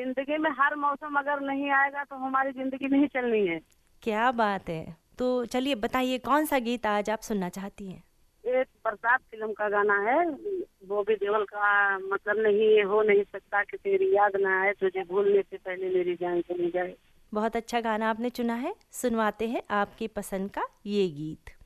जिंदगी में हर मौसम अगर नहीं आएगा तो हमारी जिंदगी नहीं चलनी है। क्या बात है। तो चलिए बताइए कौन सा गीत आज आप सुनना चाहती हैं। एक बरसात फिल्म का गाना है, बॉबी देओल का। मतलब नहीं हो नहीं सकता कि तेरी याद ना आए, तुझे भूलने से पहले मेरी जान चली जाए। बहुत अच्छा गाना आपने चुना है, सुनवाते हैं आपकी पसंद का ये गीत।